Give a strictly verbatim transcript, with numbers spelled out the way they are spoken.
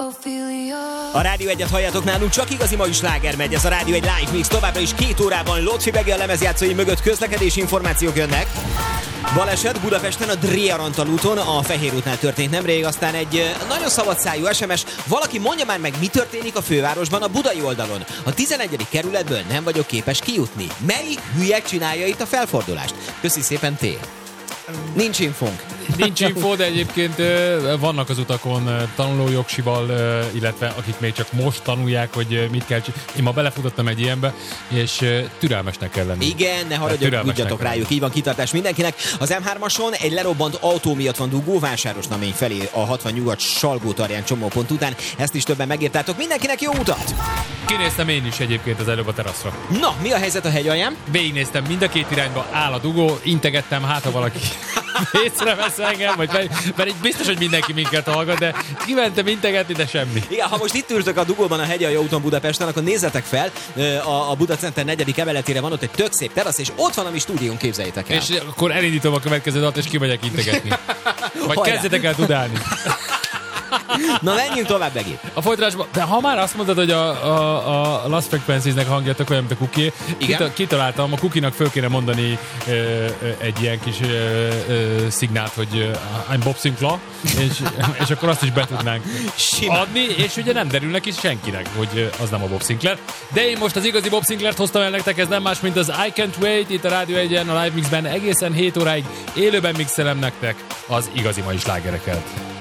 A Rádió egyet halljátok nálunk, csak igazi mai sláger megy. Ez a Rádió egy live mix, továbbra is két órában Lotfi Begi a lemezjátszói mögött közlekedési információk jönnek. Baleset Budapesten a Dréa Antal úton, a Fehér útnál történt nemrég, aztán egy nagyon szabadszájú es em es. Valaki mondja már meg, mi történik a fővárosban a budai oldalon. A tizenegyedik kerületből nem vagyok képes kijutni. Melyik hülye csinálja itt a felfordulást? Köszi szépen, T. Nincs infónk. Nincs infó, de egyébként vannak az utakon tanulójogsival, illetve akik még csak most tanulják, hogy mit kell csinálni. Én ma belefutottam egy ilyenbe, és türelmesnek kell lenni. Igen, ne haragudjatok rájuk, így van, kitartás mindenkinek. Az em hármason egy lerobbant autó miatt van dugó Vásárosnamény felé a hatvan nyugat Salgótarján csomópont után. Ezt is többen megírtátok. Mindenkinek jó utat! Kinéztem én is egyébként az előbb a teraszra. Na, mi a helyzet a hegyalján? Végignéztem mind a két irányba, áll a dugó, integettem, hát ha valaki észrevesz engem, vagy mert, mert így biztos, hogy mindenki minket hallgat, de kimentem integetni, de semmi. Igen, ha most itt ültök a dugóban a Hegyalja úton Budapesten, akkor nézzetek fel, a, a Buda Center negyedik emeletére van ott egy tök szép terasz, és ott van a mi stúdión, képzeljétek el. És akkor elindítom a következő dalt, és kimegyek integetni. Vagy kezdjetek el tudálni. Na, menjünk tovább megint. A folytatásban, de ha már azt mondod, hogy a, a, a Lost Frequencies-nek hangja tök olyan, mint a Cookie, kita, kitaláltam, a Cookie-nak föl kéne mondani ö, ö, egy ilyen kis ö, ö, szignált, hogy ö, I'm Bob Sinclair, és, és akkor azt is be tudnánk Sima. adni, és ugye nem derül neki senkinek, hogy az nem a Bob Sinclair. De én most az igazi Bob Sinclair-t hoztam el nektek, ez nem más, mint az I Can't Wait, itt a Rádió egyen, a Live Mixben egészen hét óráig élőben mixelem nektek az igazi mai slágereket.